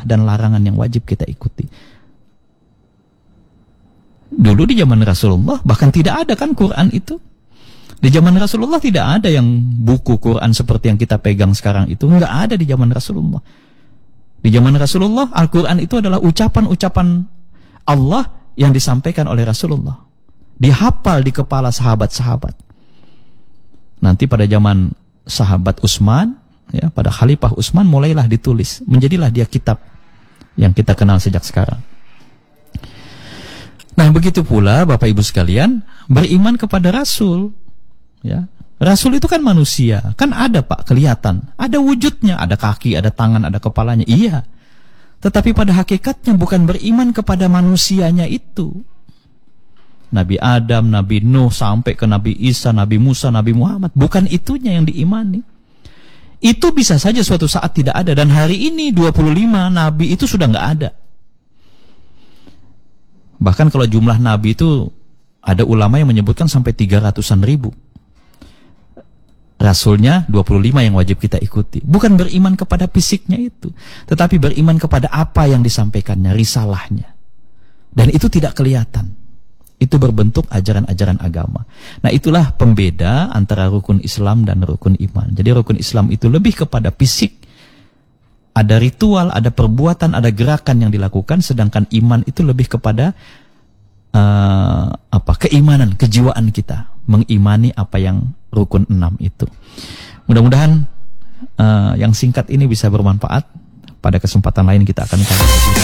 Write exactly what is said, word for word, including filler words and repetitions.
dan larangan yang wajib kita ikuti. Dulu di zaman Rasulullah bahkan tidak ada kan Quran itu. Di zaman Rasulullah tidak ada yang buku Quran seperti yang kita pegang sekarang itu. Nggak ada di zaman Rasulullah. Di zaman Rasulullah, Al-Quran itu adalah ucapan-ucapan Allah yang disampaikan oleh Rasulullah. Dihafal di kepala sahabat-sahabat. Nanti pada zaman sahabat Utsman, ya, pada Khalifah Utsman mulailah ditulis. Menjadilah dia kitab yang kita kenal sejak sekarang. Nah, begitu pula Bapak Ibu sekalian, beriman kepada Rasul. Ya, Rasul itu kan manusia, kan ada Pak, kelihatan, ada wujudnya, ada kaki, ada tangan, ada kepalanya, iya. Tetapi pada hakikatnya bukan beriman kepada manusianya itu. Nabi Adam, Nabi Nuh, sampai ke Nabi Isa, Nabi Musa, Nabi Muhammad, bukan itunya yang diimani. Itu bisa saja suatu saat tidak ada, dan hari ini dua puluh lima Nabi itu sudah nggak ada. Bahkan kalau jumlah Nabi itu, ada ulama yang menyebutkan sampai tiga ratusan ribu. Rasulnya dua puluh lima yang wajib kita ikuti. Bukan beriman kepada fisiknya itu, tetapi beriman kepada apa yang disampaikannya, risalahnya. Dan itu tidak kelihatan. Itu berbentuk ajaran-ajaran agama. Nah, itulah pembeda antara rukun Islam dan rukun iman. Jadi rukun Islam itu lebih kepada fisik. Ada ritual, ada perbuatan, ada gerakan yang dilakukan. Sedangkan iman itu lebih kepada uh, apa keimanan, kejiwaan kita. Mengimani apa yang rukun enam itu. Mudah-mudahan uh, yang singkat ini bisa bermanfaat. Pada kesempatan lain kita akan